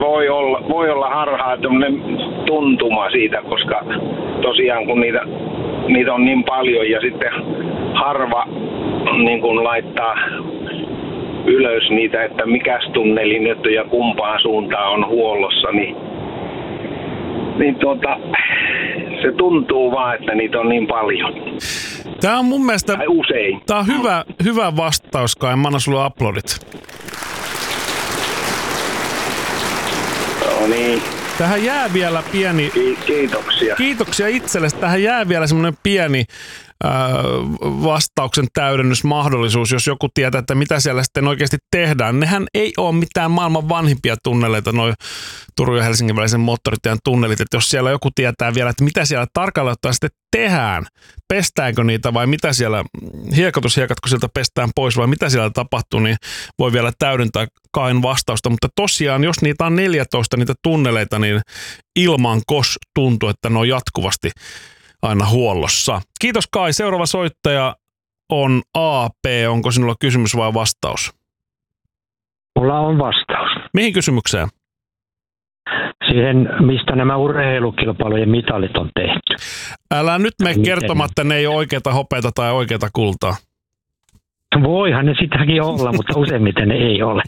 Voi olla harhaa tämmöinen tuntuma siitä, koska tosiaan kun niitä on niin paljon ja sitten harva niin kun laittaa ylös niitä, että mikäs tunneli nyt ja kumpaan suuntaan on huollossa, niin se tuntuu vaan, että niitä on niin paljon. Tämä on mun mielestä usein. Tämä on hyvä vastaus, Kai. Mä annan sulle aplodit. No niin. Tähän jää vielä pieni... Kiitoksia. Kiitoksia itsellesi. Tähän jää vielä semmoinen pieni vastauksen täydennysmahdollisuus, jos joku tietää, että mitä siellä sitten oikeasti tehdään. Nehän ei ole mitään maailman vanhimpia tunneleita, noi Turun ja Helsingin välisen moottoritien tunnelit, että jos siellä joku tietää vielä, että mitä siellä tarkalleen ottaen sitten tehdään, pestäänkö niitä vai mitä siellä, hiekotushiekat, kun sieltä pestään pois vai mitä siellä tapahtuu, niin voi vielä täydentää Kain vastausta, mutta tosiaan, jos niitä on 14 niitä tunneleita, niin ilman kos tuntuu, että ne on jatkuvasti aina huollossa. Kiitos Kai. Seuraava soittaja on AP. Onko sinulla kysymys vai vastaus? Mulla on vastaus. Mihin kysymykseen? Siihen, mistä nämä urheilukilpailujen mitalit on tehty. Älä nyt mene kertomaan, että ne ei ole oikeata hopeata tai oikeata kultaa. Voihan ne sitäkin olla, mutta useimmiten ne ei ole.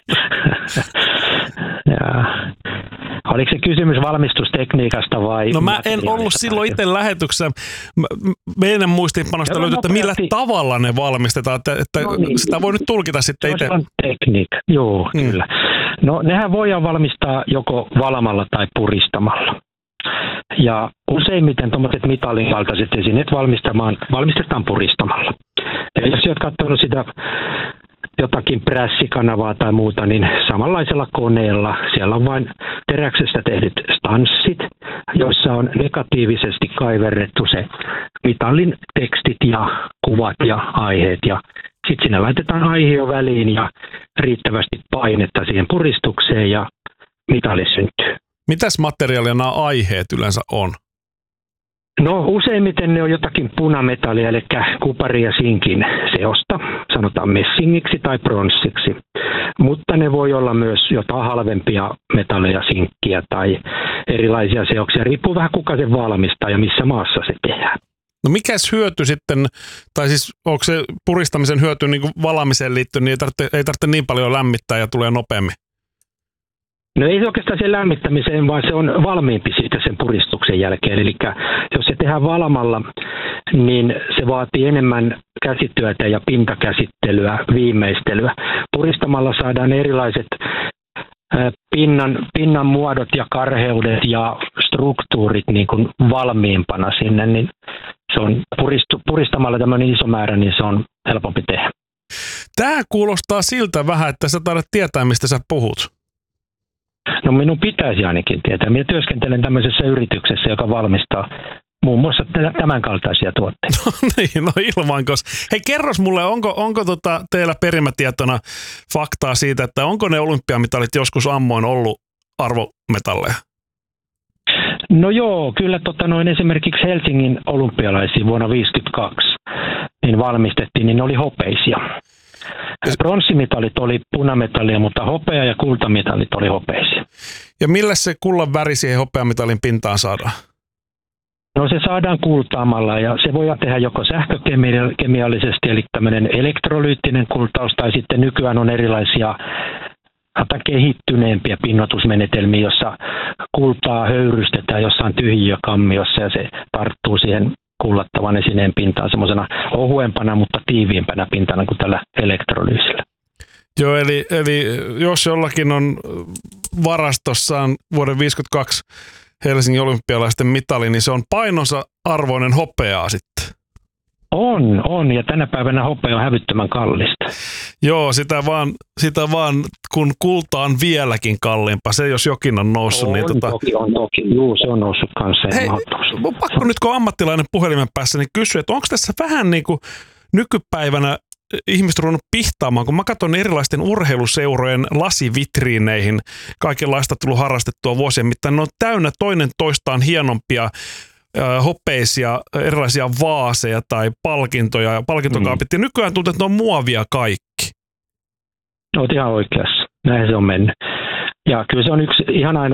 Oliko se kysymys valmistustekniikasta vai... No mä en ollut silloin itse lähetyksessä. Meidän muistiinpanosta löytyy, että millä tavalla ne valmistetaan. Että no niin, sitä voi nyt tulkita sitten itse. Se on tekniikka, joo, kyllä. No nehän voidaan valmistaa joko valamalla tai puristamalla. Ja useimmiten tuommoiset mitalin kaltaiset esineet valmistetaan puristamalla. Ja jos olet katsonut sitä jotakin prässikanavaa tai muuta, niin samanlaisella koneella siellä on vain teräksestä tehdyt stanssit, joissa on negatiivisesti kaiverrettu se mitallin tekstit ja kuvat ja aiheet. Ja sitten sinne laitetaan aihio väliin ja riittävästi painetta siihen puristukseen ja mitali syntyy. Mitäs materiaalia nämä aiheet yleensä on? No useimmiten ne on jotakin punametallia, eli kupari ja sinkin seosta, sanotaan messingiksi tai pronssiksi. Mutta ne voi olla myös jotain halvempia metalleja, sinkkiä tai erilaisia seoksia. Riippuu vähän kuka sen valmistaa ja missä maassa se tehdään. No mikäs hyöty sitten, tai siis onko se puristamisen hyöty niin kuin valamiseen liittyen, niin ei tarvitse niin paljon lämmittää ja tulee nopeammin? No ei se oikeastaan sen lämmittämiseen, vaan se on valmiimpi siitä sen puristuksen jälkeen. Eli jos se tehdään valamalla, niin se vaatii enemmän käsityötä ja pintakäsittelyä, viimeistelyä. Puristamalla saadaan erilaiset pinnan muodot ja karheudet ja struktuurit niin kuin valmiimpana sinne. Niin se on puristamalla tämmöinen iso määrä, niin se on helpompi tehdä. Tämä kuulostaa siltä vähän, että sä taidat tietää, mistä sä puhut. No minun pitäisi ainakin tietää. Minä työskentelen tämmöisessä yrityksessä, joka valmistaa muun muassa tämän kaltaisia tuotteita. No niin, no ilmankos. Hei, kerros mulle, onko teillä perimätietona faktaa siitä, että onko ne olympiamitalit joskus ammoin ollut arvometalleja? No joo, kyllä esimerkiksi Helsingin olympialaisiin vuonna 1952 niin valmistettiin, niin ne oli hopeisia. Pronssimitalit oli punametallia, mutta hopea- ja kultamitalit oli hopeisia. Ja millä se kullan väri siihen hopeamitalin pintaan saadaan? No se saadaan kultaamalla ja se voidaan tehdä joko sähkökemiallisesti, eli tämmöinen elektrolyyttinen kultaus, tai sitten nykyään on erilaisia kehittyneempiä pinnotusmenetelmiä, jossa kultaa höyrystetään jossain tyhjiökammiossa ja se tarttuu siihen kullattavan esineen pintaan semmoisena ohuempana, mutta tiiviimpänä pintana kuin tällä elektrolyysillä. Joo, eli jos jollakin on varastossaan vuoden 1952 Helsingin olympialaisten mitali, niin se on painonsa arvoinen hopeaa sitten. On, ja tänä päivänä hopea on hävyttömän kallista. Joo, sitä vaan, kun kulta on vieläkin kalliimpaa, se jos jokin on noussut. On toki, juu, se on noussut kanssa. Hei, pakko nyt kun ammattilainen puhelimen päässä, niin kysyä, että onko tässä vähän niin kuin nykypäivänä ihmiset ruvennut pihtaamaan, kun mä katson erilaisten urheiluseurojen lasivitriineihin, kaikenlaista tullut harrastettua vuosien mittaan, ne on täynnä toinen toistaan hienompia hopeisia, erilaisia vaaseja tai palkintoja ja palkintokaapit. Ja nykyään tuntuu, että ne on muovia kaikki. Olet ihan oikeassa. Näin se on mennyt. Ja kyllä se on yksi ihan